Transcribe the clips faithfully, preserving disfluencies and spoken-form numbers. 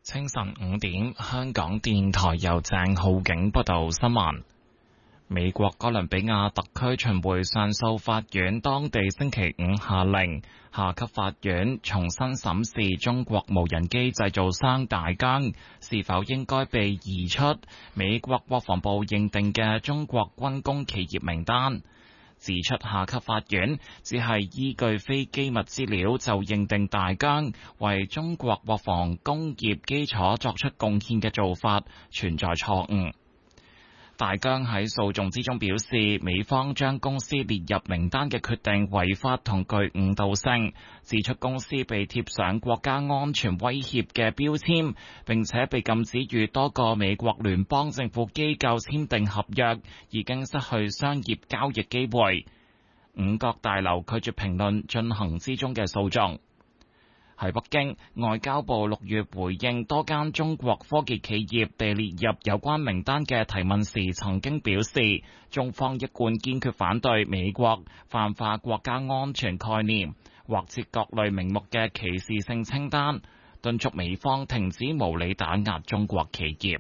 清晨五點，香港電台由鄭浩景報道新聞。美國哥倫比亞特區巡迴上訴法院當地星期五下令，下級法院重新審視中國無人機製造商大疆是否應該被移出美國國防部認定嘅中國軍工企業名單。指出下級法院只係依據非機密資料就認定大疆為中國國防工業基礎作出貢獻嘅做法存在錯誤。大疆喺訴訟之中表示，美方將公司列入名單嘅決定違法同具誤導性，指出公司被貼上國家安全威脅嘅標籤，並且被禁止與多個美國聯邦政府機構簽訂合約，已經失去商業交易機會。五角大樓拒絕評論進行之中嘅訴訟。喺北京，外交部六月回應多間中國科技企業被列入有關名單嘅提問時，曾經表示，中方一貫堅決反對美國泛化國家安全概念，或設各類名目嘅歧視性清單，敦促美方停止無理打壓中國企業。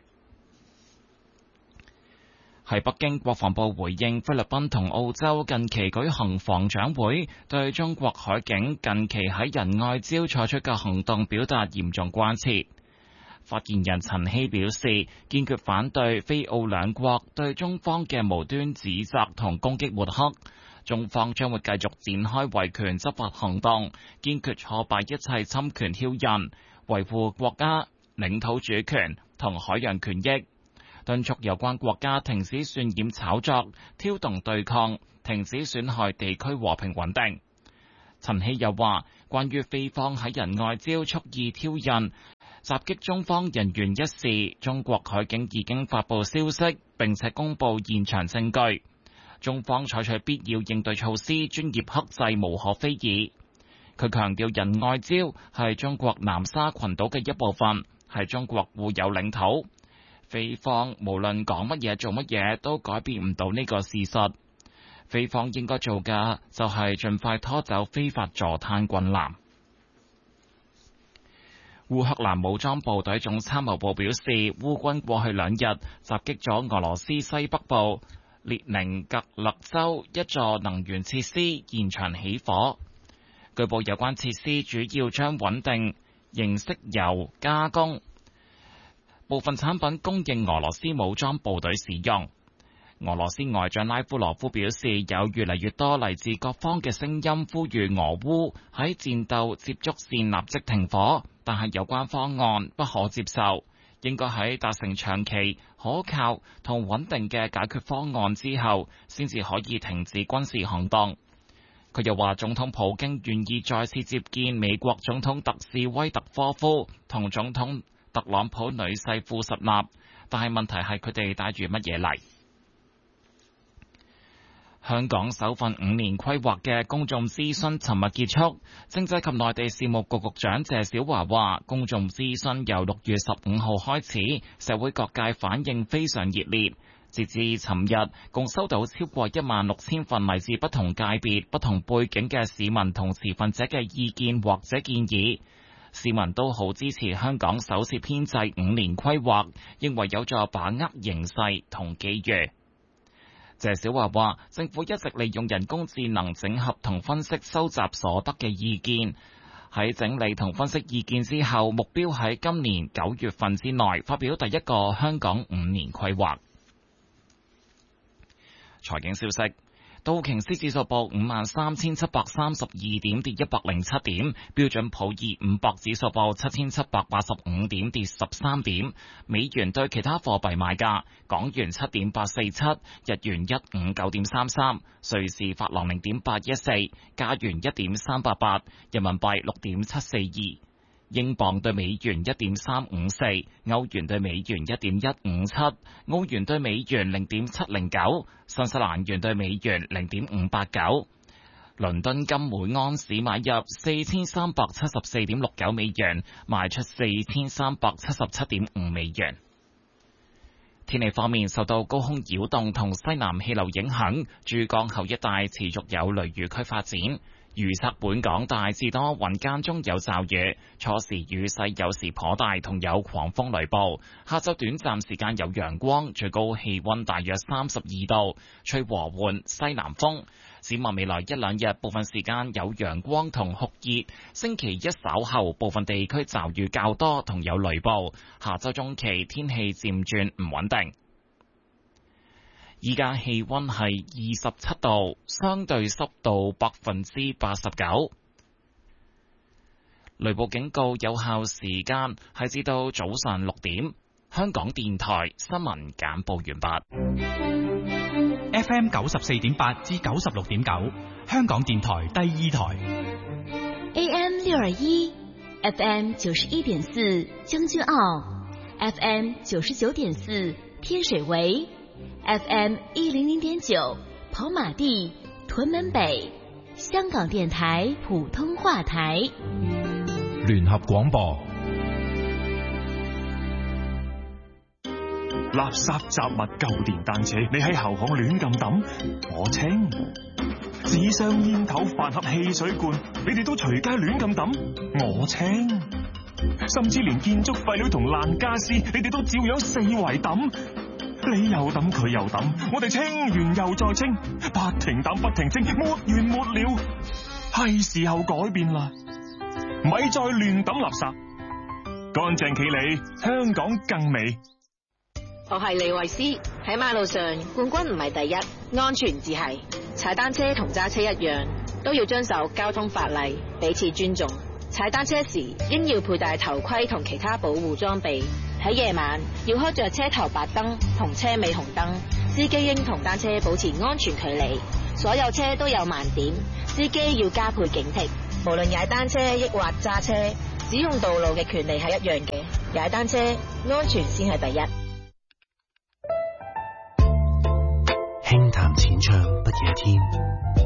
喺北京，國防部回應菲律賓同澳洲近期舉行防長會，對中國海警近期喺仁愛礁採取嘅行動表達嚴重關切。發言人陳希表示，堅決反對菲澳兩國對中方嘅無端指責同攻擊抹黑，中方將會繼續展開維權執法行動，堅決挫敗一切侵權挑釁，維護國家領土主權同海洋權益。敦促有關國家停止渲染炒作、挑動對抗，停止損害地區和平穩定。陳希又話，關於菲方喺仁愛礁蓄意挑釁、襲擊中方人員一事，中國海警已經發布消息，並且公布現場證據。中方採取必要應對措施，專業克制，無可非議。佢強調，仁愛礁係中國南沙群島嘅一部分，係中國固有領土。菲方無論講乜嘢做乜嘢都改變唔到呢個事實，菲方應該做嘅就係盡快拖走非法坐灘軍艦。烏克蘭武裝部隊總參謀部表示，烏軍過去兩日襲擊咗俄羅斯西北部列寧格勒州一座能源設施，現場起火。據報有關設施主要將穩定型色油加工，部分產品供應俄羅斯武裝部隊使用。俄羅斯外長拉夫羅夫表示，有越嚟越多嚟自各方嘅聲音呼籲俄烏喺戰鬥接觸線立即停火，但係有關方案不可接受，應該喺達成長期可靠同穩定嘅解決方案之後，先至可以停止軍事行動。佢又話，總統普京願意再次接見美國總統特使威特科夫同總統特朗普女婿庫什納，但係問題係佢哋帶住乜嘢嚟？香港首份五年規劃嘅公眾諮詢尋日結束，政制及內地事務局局長謝小華話，公眾諮詢由六月十五號開始，社會各界反應非常熱烈。截至尋日，共收到超過一萬六千份嚟自不同界別、不同背景嘅市民同持份者嘅意見或者建議。市民都好支持香港首次編制五年規劃，認為有助把握形勢同機遇。謝小華話，政府一直利用人工智能整合同分析收集所得嘅意見，喺整理同分析意見之後，目標喺今年九月份之內發表第一個香港五年規劃。財經消息。道瓊斯指數報五萬三千七百三十二點，跌一百零七點；標準普爾五百指數報七千七百八十五點，跌十三點。美元對其他貨幣賣價：港元七點八四七，日元一五九點三三，瑞士法郎零點八一四，加元一點三八八，人民幣六點七四二。英鎊對美元一點三五四，歐元對美元一點一五七，澳元對美元零點七零九，新西蘭元對美元零點五八九。倫敦金每安士買入四千三百七十四點六九美元，賣出四千三百七十七點五美元。天氣方面，受到高空擾動同西南氣流影響，珠江口一帶持續有雷雨區發展。 預測本港大致多雲間中有驟雨，初時雨勢有時頗大，同有狂風雷暴。下晝短暫時間有陽光，最高氣溫大約三十二度，吹和緩西南風。展望未來一兩日，部分時間有陽光同酷熱。星期一稍後，部分地區驟雨較多，同有雷暴。下周中期天氣漸轉唔穩定。依家氣溫係二十七度，相對濕度百分之八十九。雷暴警告有效時間係至到早上六點。香港電台新聞簡報完畢。 F M 九十四點八至九十六點九，香港電台第二台。 A M 六二一 ，F M 九十一點四將軍澳 ，F M 九十九點四天水圍 ，F M 一零零點九跑馬地屯門北，香港電台普通話台。 聯合廣播。 垃圾雜物舊電單車，你喺後巷亂咁抌，我清；紙箱煙頭飯盒汽水罐，你哋都隨街亂咁抌，我清；甚至連建築廢料同爛家私，你哋都照樣四圍抌，你又抌佢又抌，我哋清完又再清，不停抌不停清，沒完沒了。係時候改變啦，咪再亂抌垃圾，乾淨企理，香港更美。 我係李慧詩，喺馬路上冠軍唔係第一，安全至係。踩單車同揸車一樣，都要遵守交通法例，彼此尊重。踩單車時應要佩戴頭盔同其他保護裝備。喺夜晚要開着車頭白燈同車尾紅燈。司機應同單車保持安全距離。所有車都有盲點，司機要加倍警惕。無論踩單車抑或揸車，使用道路嘅權利係一樣嘅。踩單車安全先係第一。 輕談淺唱不夜天，